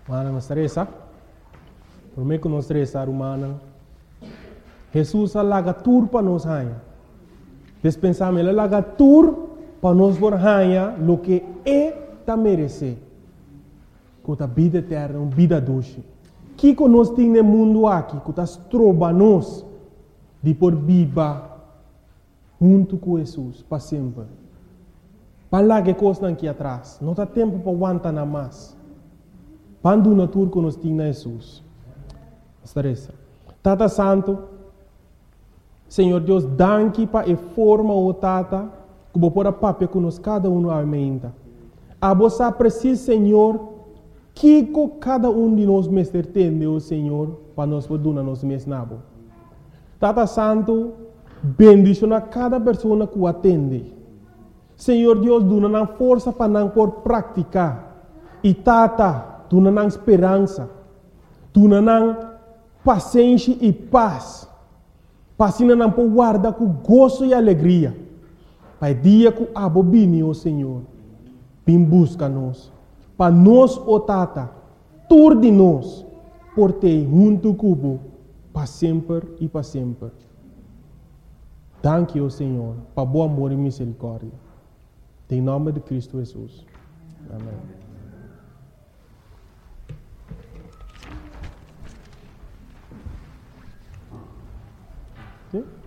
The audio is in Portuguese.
Mana estressa. Por mim que não estressar humana. Jesus alaga tur para nós hanha. Dispensamos ele alaga tur para nós por hanha lo que é ta merece. Com a vida eterna, uma vida doce. Que nós temos no mundo aqui, que nós trobamos de por viva junto com Jesus para sempre. Para lá que coisa aqui atrás, não tem tempo para aguentar nada mais. Quando na tour que nós temos Jesus. Estressa. Tata Santo, Senhor Deus, danke para a forma o Tata, que vou pôr a papel que nós cada um aumenta. A você precisa, Senhor, que cada um de nós mestre tem, o Senhor, para nós poder nos mesnabo. Tata Santo, bendiciona cada pessoa que o atende. Senhor Deus, dá força para não por praticar. E Tata, dá esperança. Dá paciência e paz. Para não por guardar com gozo e alegria. Para o dia que abo bini, o Senhor, vem busca-nos. Para nós, o Tata, tur de nós, por ter junto cubo, para sempre e para sempre. Danke, o Senhor, para bom amor e misericórdia. Em nome de Cristo Jesus. Amém. Okay?